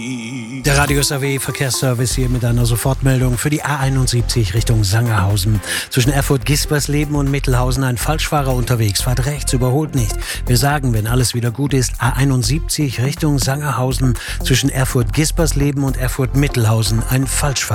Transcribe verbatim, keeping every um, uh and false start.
Der Radius A W Verkehrsservice hier mit einer Sofortmeldung für die A einundsiebzig Richtung Sangerhausen. Zwischen Erfurt-Gispersleben und Mittelhausen ein Falschfahrer unterwegs. Fahrt rechts, überholt nicht. Wir sagen, wenn alles wieder gut ist, A einundsiebzig Richtung Sangerhausen. Zwischen Erfurt-Gispersleben und Erfurt-Mittelhausen ein Falschfahrer.